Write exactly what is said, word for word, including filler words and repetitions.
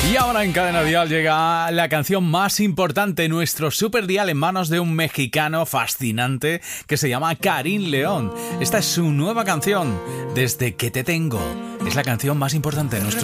Y ahora en Cadena Dial llega la canción más importante, nuestro super dial en manos de un mexicano fascinante que se llama Karim León. Esta es su nueva canción, Desde que te tengo. Es la canción más importante de nuestro